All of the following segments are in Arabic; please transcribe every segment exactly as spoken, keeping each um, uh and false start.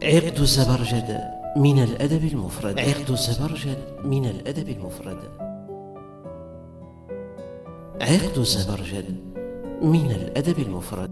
عقد الزبرجد من الأدب المفرد. عقد الزبرجد من الأدب المفرد. عقد الزبرجد من الأدب المفرد.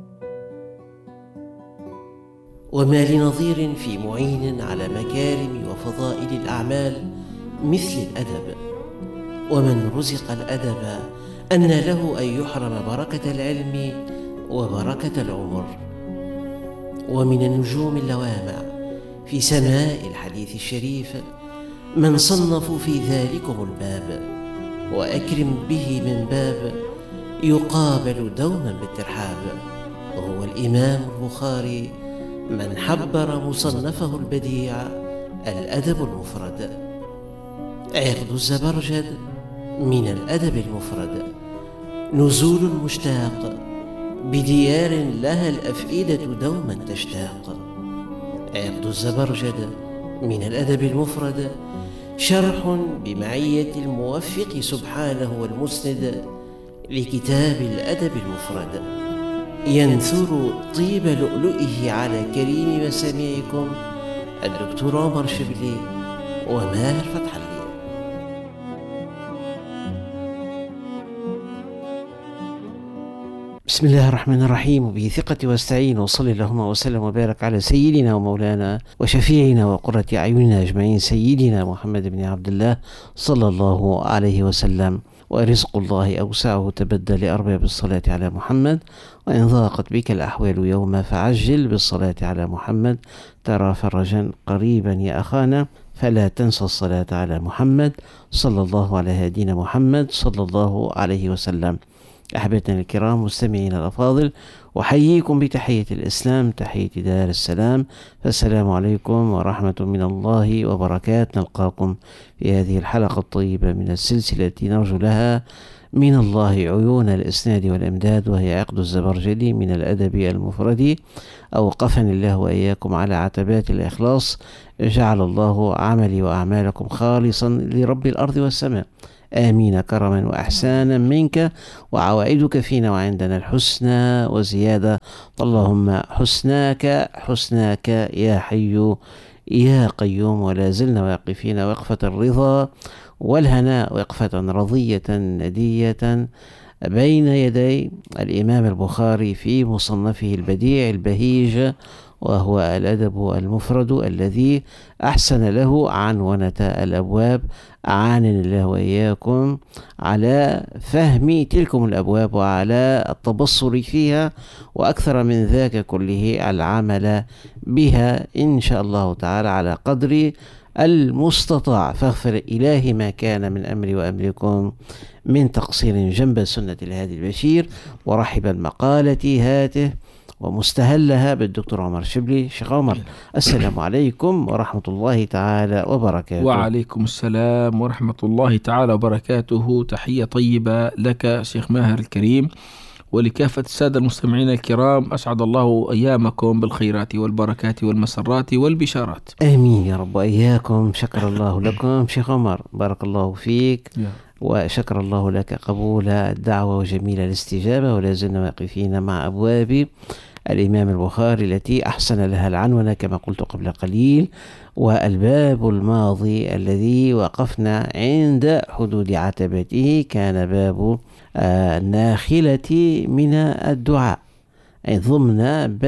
وما لنظير في معين على مكارم وفضائل الأعمال مثل الأدب، ومن رزق الأدب أن له أن يحرم بركة العلم وبركة العمر. ومن النجوم اللوامع في سماء الحديث الشريف من صنفوا في ذلكم الباب، وأكرم به من باب يقابل دوما بالترحاب، وهو الإمام البخاري من حبر مصنفه البديع الأدب المفرد. عقد الزبرجد من الأدب المفرد. نزول مشتاق بديار لها الأفئدة دوما تشتاق. عقد الزبرجد من الأدب المفرد. شرح بمعية الموفق سبحانه والمسند لكتاب الأدب المفرد، ينثر طيب لؤلؤه على كريم مسامعكم الدكتور عمر شبلي وماهر فتح الله. بسم الله الرحمن الرحيم، وبه ثقتي واستعين، وصلى اللهم وسلم وبارك على سيدنا ومولانا وشفيعنا وقرة أعيننا أجمعين، سيدنا محمد بن عبد الله صلى الله عليه وسلم. ورزق الله أوسعه تبدى لأرباب الصلاة على محمد، وإن ضاقت بك الأحوال يوما فعجل بالصلاة على محمد، ترى فرجا قريبا يا أخانا، فلا تنسى الصلاة على محمد صلى الله على هدينا محمد صلى الله عليه وسلم. أحبتنا الكرام مستمعين الأفاضل، وحييكم بتحية الإسلام، تحية دار السلام، فالسلام عليكم ورحمة من الله وبركاته. نلقاكم في هذه الحلقة الطيبة من السلسلة التي نرجو لها من الله عيون الإسناد والإمداد، وهي عقد الزبرجد من الأدب المفرد. أوقفني الله وإياكم على عتبات الإخلاص، جعل الله عملي وأعمالكم خالصا لرب الأرض والسماء، آمين كرما وإحسانا منك، وعوائدك فينا وعندنا الحسنى وزيادة. اللهم حسناك حسناك يا حي يا قيوم. ولا زلنا واقفين وقفة الرضا والهناء، وقفة رضية ندية بين يدي الإمام البخاري في مصنفه البديع البهيج، وهو الأدب المفرد الذي أحسن له عنونة الأبواب. أعانني الله وإياكم على فهم تلكم الأبواب وعلى التبصر فيها، وأكثر من ذاك كله العمل بها إن شاء الله تعالى على قدر المستطاع. فاغفر إلهي ما كان من أمري وأمركم من تقصير جنب سنة الهادي البشير. ورحب المقالة هاته ومستهلها بالدكتور عمر شبلي. شيخ عمر، السلام عليكم ورحمة الله تعالى وبركاته. وعليكم السلام ورحمة الله تعالى وبركاته. تحية طيبة لك شيخ ماهر الكريم، ولكافة السادة المستمعين الكرام. أسعد الله أيامكم بالخيرات والبركات والمسرات والبشارات، آمين يا رب وإياكم. شكر الله لكم شيخ عمر، بارك الله فيك، وشكر الله لك قبول الدعوة وجميل الاستجابة. ولا زلنا واقفين مع أبواب الإمام البخاري التي أحسن لها العنونة كما قلت قبل قليل. والباب الماضي الذي وقفنا عند حدود عتبته كان باب الناخلة من الدعاء، أي ضمن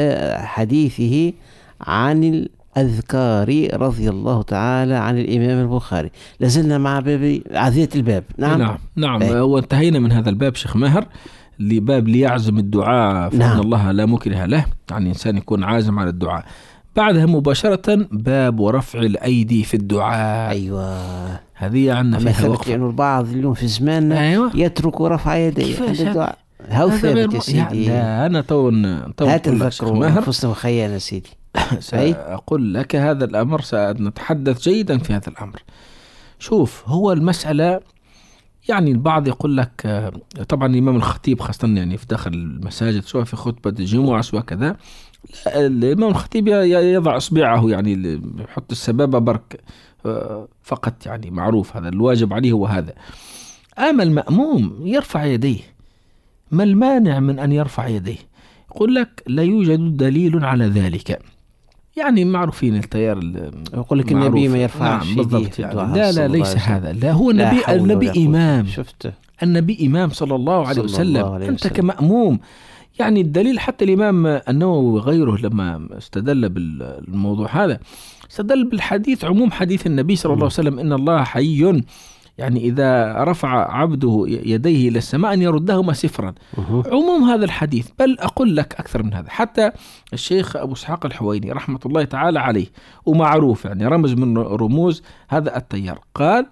حديثه عن الأذكار رضي الله تعالى عن الإمام البخاري. لازلنا مع باب عذية الباب. نعم نعم, نعم. وانتهينا من هذا الباب شيخ ماهر لباب ليعزم الدعاء، فإن نعم. الله لا مكره له، يعني إنسان يكون عازم على الدعاء. بعدها مباشرة باب ورفع الأيدي في الدعاء. أيوة، هذه عنا فيها وقفة. يعني البعض اليوم في زماننا أيوة. يترك رفع يديه عند الدعاء. هاو ثابت يا سيدي. لا أنا تون تون هات الذكر أنفسنا وخيانا سيدي. سأقول لك هذا الأمر، سنتحدث جيدا في هذا الأمر. شوف، هو المسألة يعني البعض يقول لك طبعا الإمام الخطيب خاصة يعني في داخل المساجد، سواء في خطبة الجمعة سواء كذا، الإمام الخطيب يضع إصبعه، يعني يحط السبابة برك فقط، يعني معروف هذا الواجب عليه هو هذا. أما المأموم يرفع يديه، ما المانع من أن يرفع يديه؟ يقول لك لا يوجد دليل على ذلك، يعني معروفين التيار يقول لك النبي ما يرفعش نعم بالضبط في يعني. الدعاء. لا لا ليس هذا، لا هو النبي النبي إمام، شفته النبي إمام صلى الله عليه صلى وسلم الله عليه أنت وسلم. كمأموم. يعني الدليل حتى الإمام النووي وغيره لما استدل بالموضوع هذا استدل بالحديث، عموم حديث النبي صلى الله عليه وسلم إن الله حي، يعني إذا رفع عبده يديه إلى السماء أن يردهما سفرا. عموم هذا الحديث، بل أقول لك أكثر من هذا، حتى الشيخ أبو إسحاق الحويني رحمة الله تعالى عليه ومعروف يعني رمز من رموز هذا التيار، قال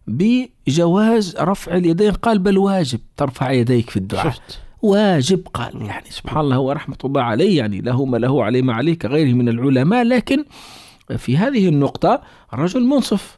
بجواز رفع اليدين، قال بل واجب ترفع يديك في الدعاء. شفت. واجب، قال يعني سبحان الله، هو رحمة الله عليه يعني له ما له عليه ما عليه كغيره من العلماء، لكن في هذه النقطة رجل منصف.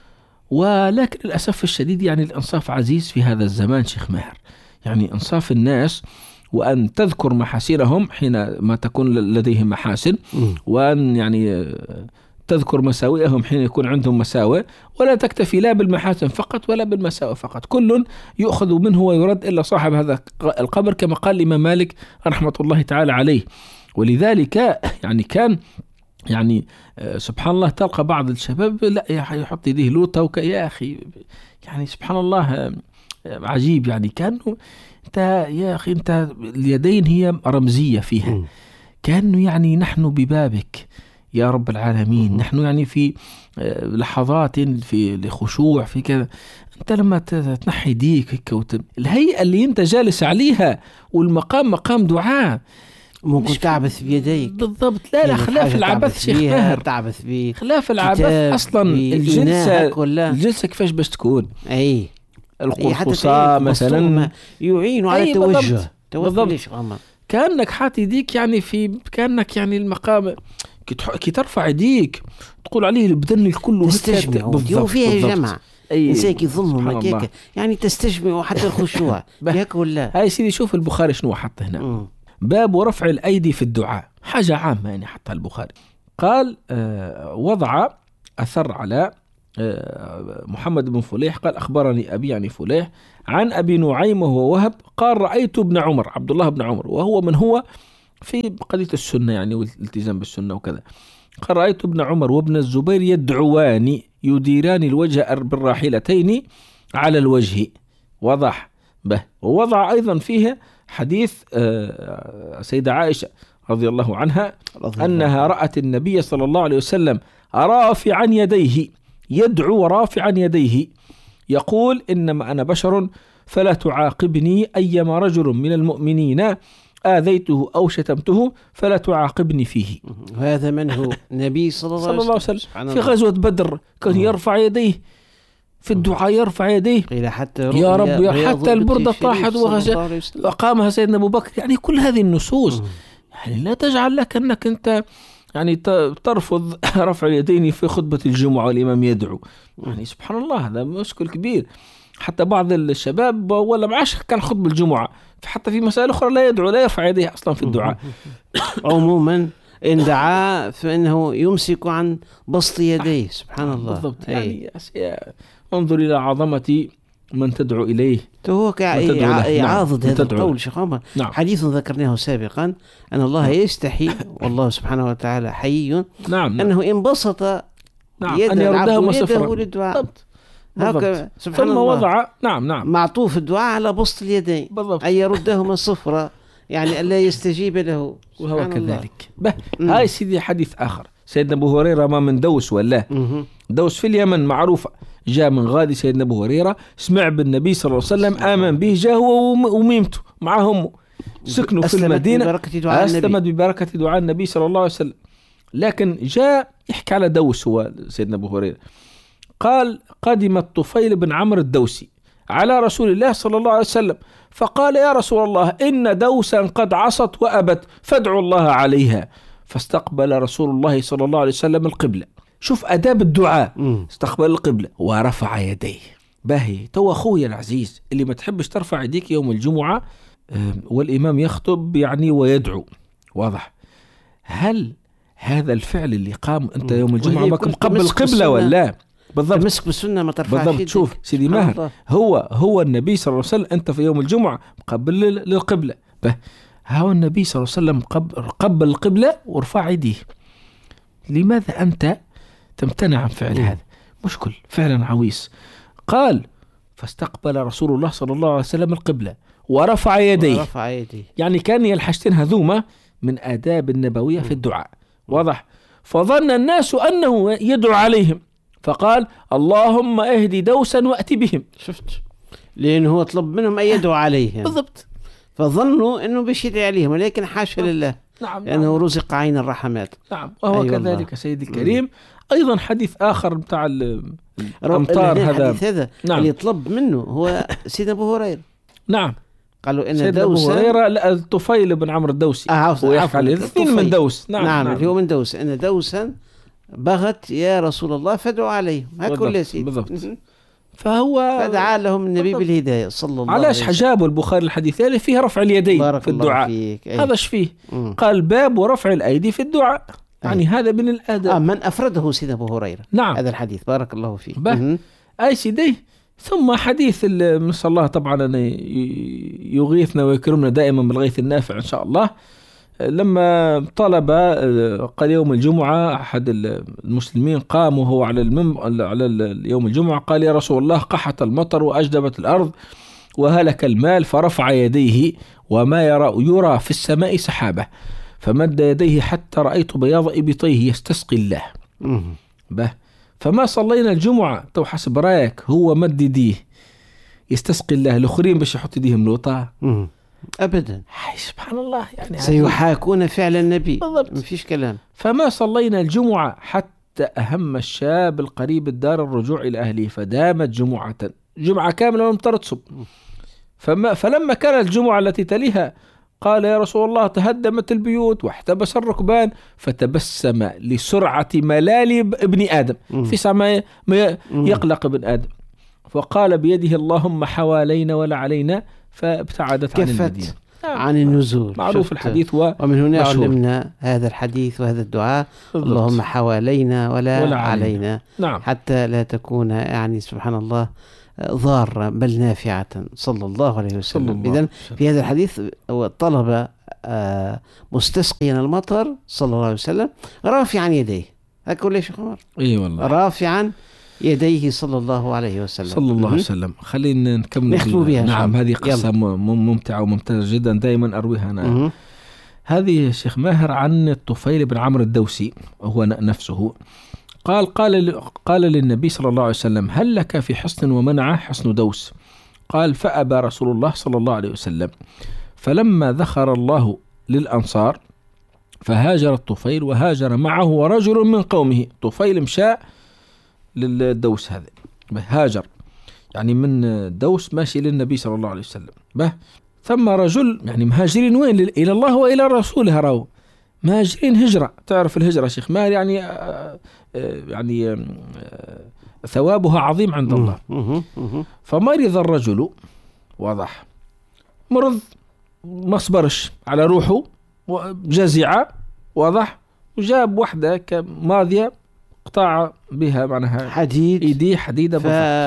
ولكن للأسف الشديد يعني الإنصاف عزيز في هذا الزمان شيخ ماهر، يعني إنصاف الناس وأن تذكر محاسنهم حينما تكون لديهم محاسن، وأن يعني تذكر مساوئهم حين يكون عندهم مساوئ، ولا تكتفي لا بالمحاسن فقط ولا بالمساوئ فقط، كل يؤخذ منه ويرد إلا صاحب هذا القبر، كما قال الإمام مالك رحمة الله تعالى عليه. ولذلك يعني كان يعني سبحان الله تلقى بعض الشباب لا يحط يديه لوطة وك يا أخي، يعني سبحان الله عجيب، يعني كأنه أنت يا أخي أنت اليدين هي رمزية فيها، كأنه يعني نحن ببابك يا رب العالمين، نحن يعني في لحظات في لخشوع في كذا، أنت لما تنحي ديك هيك وت... الهيئة اللي أنت جالس عليها والمقام مقام دعاء، ممكن تعبث بيديك بالضبط. لا لا خلاف العبث شيخ ماهر، تعبث بيه خلاف العبث أصلا. الجلسة الجلسة كيفاش باش تكون؟ أي القرصاء مثلا يعين على التوجه بالضبط، كأنك حاطي يديك يعني في كأنك يعني المقام كي ترفع يديك تقول عليه البدن الكل تستجمع وفيها جمع. إنسان يظن مكاكة يعني تستجمع حتى الخشوع ياك ولا. هاي سيدي شوف البخاري شنو حتى هنا م. باب ورفع الأيدي في الدعاء، حاجة عامة يعني حتى البخاري قال آه وضع أثر على آه محمد بن فليح قال أخبرني أبي يعني فليح عن أبي نعيم وهو وهب قال رأيت ابن عمر عبد الله بن عمر وهو من هو في قضية السنة يعني والالتزام بالسنة وكذا، قال رأيت ابن عمر وابن الزبير يدعوان يديران الوجه بالراحلتين على الوجه، وضح به. ووضع أيضا فيها حديث سيدة عائشة رضي الله عنها أنها رأت النبي صلى الله عليه وسلم رافعا يديه يدعو رافعا يديه يقول إنما أنا بشر فلا تعاقبني أيما رجل من المؤمنين آذيته أو شتمته فلا تعاقبني فيه. هذا من هو النبي صلى الله عليه وسلم في غزوة بدر كان يرفع يديه في الدعاء، يرفع يديه إلى حتى يا رب يا حتى البردة طاحت وقامها سيدنا أبو بكر. يعني كل هذه النصوص يعني لا تجعل لك أنك أنت يعني ترفض رفع اليدين في خطبة الجمعة والإمام يدعو، يعني سبحان الله هذا مشكل كبير. حتى بعض الشباب ولا معاش كان خطبة الجمعة حتى في مسائل أخرى لا يدعو لا يرفع يديه أصلا في الدعاء. عموما إن دعا فإنه يمسك عن بسط يديه سبحان الله بالضبط. يعني انظر إلى عظمة من تدعو إليه، هو كعاضد هذا القول شيخ عمر. نعم. حديث ذكرناه سابقا أن الله يستحي والله سبحانه وتعالى حي نعم. أنه انبسط نعم. أن يرده مصفرا للدعاء هكذا سبحان الله. وضع نعم نعم معطوف الدعاء على بسط اليدين أن يردهما صفرا يعني ألا يستجيب له وهو كذلك. هاي سيدي حديث آخر سيدنا أبو هريرة ما من دوس ولا دوس في اليمن معروفة، جاء من غادي سيدنا أبو هريرة سمع بالنبي صلى الله عليه وسلم آمن به، جاء هو وميمته معهم سكنوا في المدينة أسلمت ببركة دعاء النبي صلى الله عليه وسلم. لكن جاء يحكي على دوس هو سيدنا أبو هريرة قال قدم الطفيل بن عمرو الدوسي على رسول الله صلى الله عليه وسلم فقال يا رسول الله إن دوسا قد عصت وأبت فادعوا الله عليها، فاستقبل رسول الله صلى الله عليه وسلم القبلة. شوف أداب الدعاء م. استقبل القبلة ورفع يديه. باهي تو أخوي العزيز اللي ما تحبش ترفع يديك يوم الجمعة والإمام يخطب يعني ويدعو، واضح؟ هل هذا الفعل اللي قام أنت يوم الجمعة ما قبل القبلة ولا بالضبط؟ تمسك بالسنة ما ترفعش بالضبط. شوف سيدي ماهر هو هو النبي صلى الله عليه وسلم أنت في يوم الجمعة قبل للقبلة، هو النبي صلى الله عليه وسلم قبل القبلة ورفع يديه. لماذا أنت تمتنع عن فعل هذا؟ مشكل فعلا عويص. قال فاستقبل رسول الله صلى الله عليه وسلم القبلة ورفع يديه، ورفع يديه. يعني كان يلحشتين هذوما من آداب النبوية في الدعاء، واضح. فظن الناس أنه يدعو عليهم، فقال اللهم اهدي دوسا وأتي بهم. شفت، لأنه هو طلب منهم أن يدعو عليهم بالضبط، فظنوا أنه بيش يدعي عليهم، ولكن حاشا لله. نعم، لأنه نعم. رزق عين الرحمات. نعم، وهو أيوة كذلك الله. سيدي الكريم. مم. أيضا حديث آخر بتاع الأمطار، هذا هذا نعم. اللي طلب منه هو سيدنا أبو هريرة. نعم، قالوا إن سيدنا دوسا، أبو هريرة، لا الطفيل بن عمرو الدوسي، آه ويحكي عليه الاثنين من دوس. نعم، نعم, نعم. اللي هو من دوس، إن دوسا بغت يا رسول الله فادعوا عليهم. هكذا كل سيد بالضبط. فهو فدعا لهم النبي بالضبط. بالهداية صلى الله عليه وسلم. علاش حجابه البخاري الحديث اللي فيه رفع اليدين في الدعاء؟ هذا ايش فيه؟ مم. قال باب ورفع الأيدي في الدعاء، يعني أي. هذا من الآداب. آه من أفرده سيدنا أبو هريرة. نعم، هذا الحديث بارك الله فيه. أي سيدي. ثم حديث نسأل الله طبعا أن يغيثنا ويكرمنا دائما بالغيث النافع إن شاء الله. لما طلب قال يوم الجمعة أحد المسلمين قام وهو على المم على يوم الجمعة قال يا رسول الله قحط المطر وأجدبت الأرض وهلك المال، فرفع يديه وما يرى يرى في السماء سحابة، فمد يديه حتى رأيت بياض إبطيه يستسقي الله. به فما صلينا الجمعة تو حسب رأيك هو مد يديه يستسقي الله، الآخرين باش يحط يديهم لوطا أبدا. سبحان الله، يعني سيحاكون فعل النبي بالضبط، ما فيش كلام. فما صلينا الجمعة حتى أهم الشاب القريب الدار الرجوع إلى أهله، فدامت جمعة جمعة كاملة لم ترتصب. فما فلما كانت الجمعة التي تليها قال يا رسول الله تهدمت البيوت واحتبس الركبان، فتبسم لسرعة ملال ابن آدم في سماء ما يقلق ابن آدم، فقال بيده اللهم حوالينا ولا علينا، فابتعدت عن المدينة عن النزول. معروف الحديث و... ومن هنا علمنا هذا الحديث وهذا الدعاء بالضبط. اللهم حوالينا ولا, ولا علينا, علينا. نعم. حتى لا تكون يعني سبحان الله ضارة بل نافعة صلى الله عليه وسلم. إذن في هذا الحديث طلب مستسقيا المطر صلى الله عليه وسلم رافعا يديه. هكذا ليش عمر؟ اي والله رافعا يديه صلى الله عليه وسلم صلى الله عليه وسلم. خلينا نكمل نختم بها. نعم، هذه قصة ممتعة وممتازة جدا، دائما أرويها أنا. مم. هذه شيخ ماهر عن الطفيل بن عمرو الدوسي هو نفسه. قال قال قال للنبي صلى الله عليه وسلم هل لك في حصن ومنعه؟ حصن دوس. قال فأبى رسول الله صلى الله عليه وسلم. فلما ذخر الله للأنصار فهاجر الطفيل وهاجر معه رجل من قومه. طفيل مشاء للدوس، هذا هاجر يعني من دوس ماشي للنبي صلى الله عليه وسلم. به ثم رجل يعني مهاجرين وين؟ إلى الله وإلى رسوله، راو مهاجرين هجرة. تعرف الهجرة شيخ ماهر يعني آآ آآ يعني آآ ثوابها عظيم عند الله. فمرض الرجل، واضح مرض ما صبرش على روحه وجزع، واضح، وجاب واحدة كماضية قطع بها معناها حديد ايديه حديدة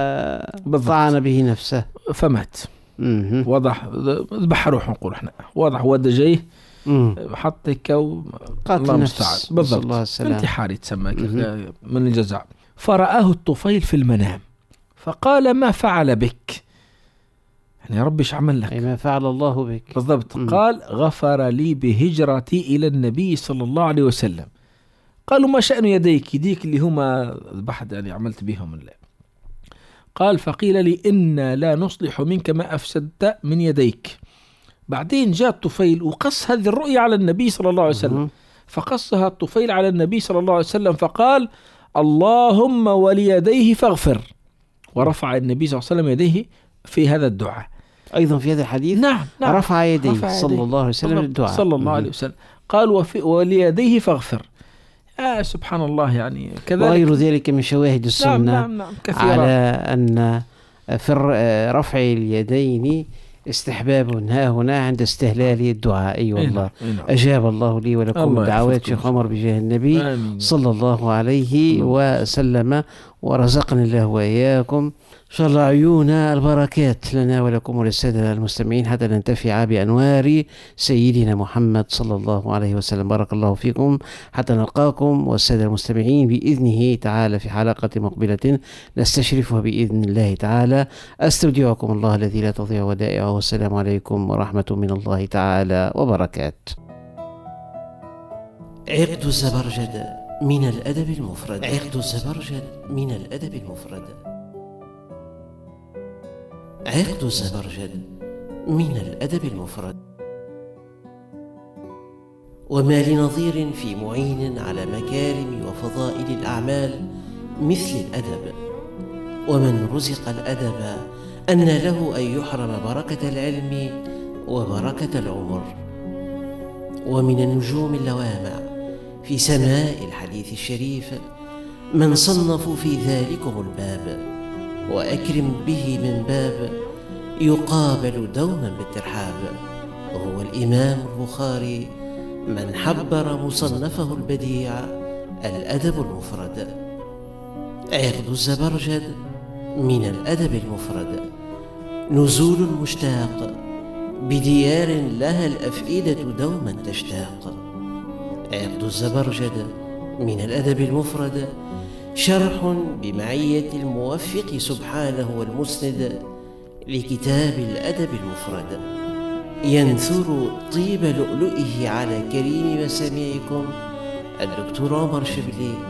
فطعن به نفسه فمات. واضح، ذبح روحه نقول احنا، واضح ود جايه حط كو قاتل المستعان بالضبط، انتحار يتسمى من الجزع. فرآه الطفيل في المنام فقال ما فعل بك؟ يعني ربي ايش عمل لك؟ أي ما فعل الله بك بالضبط. مم. قال غفر لي بهجرتي إلى النبي صلى الله عليه وسلم. قالوا ما شأن يديك؟ يديك اللي هما ذبحت يعني عملت بهم الله. قال فقيل لي إنا لا نصلح منك ما أفسدت من يديك. بعدين جاء الطفيل وقص هذه الرؤيا على النبي صلى الله عليه وسلم. فقصها الطفيل على النبي صلى الله عليه وسلم فقال اللهم وليديه فاغفر. ورفع النبي صلى الله عليه وسلم يديه في هذا الدعاء. أيضا في هذا الحديث نعم نعم رفع يديه رفع صلى الله عليه وسلم الدعاء صلى الله عليه وسلم. قال وفي وليديه فاغفر. آه سبحان الله، يعني كذلك وغير ذلك من شواهد السنة. نعم نعم نعم كثيرة على أن في رفع اليدين استحباب ها هنا عند استهلال الدعاء. أي أيوة والله نعم. أجاب الله لي ولكم دعوات شيخ عمر بجاه النبي آمين. صلى الله عليه وسلم. ورزقني الله وإياكم إن شاء الله عيون البركات لنا ولكم وللسادة المستمعين حتى ننتفع بأنوار سيدنا محمد صلى الله عليه وسلم. بارك الله فيكم حتى نلقاكم والسادة المستمعين بإذنه تعالى في حلقة مقبلة نستشرفها بإذن الله تعالى. أستودعكم الله الذي لا تضيع ودائعه، والسلام عليكم ورحمة من الله تعالى وبركاته. عقد الزبرجد من الأدب المفرد. عقد الزبرجد من الأدب المفرد. عقد الزبرجد من الأدب المفرد. وما لنظير في معين على مكارم وفضائل الأعمال مثل الأدب، ومن رزق الأدب أن له أن يحرم بركة العلم وبركة العمر. ومن النجوم اللوامع في سماء الحديث الشريف من صنفوا في ذلكم الباب، وأكرم به من باب يقابل دوما بالترحاب، وهو الإمام البخاري من حبر مصنفه البديع الأدب المفرد. عقد الزبرجد من الأدب المفرد. نزول مشتاق بديار لها الأفئدة دوما تشتاق. عقد الزبرجد من الأدب المفرد. شرح بمعية الموفق سبحانه والمسند لكتاب الأدب المفرد، ينثر طيب لؤلؤه على كريم مسامعكم الدكتور عمر شبلي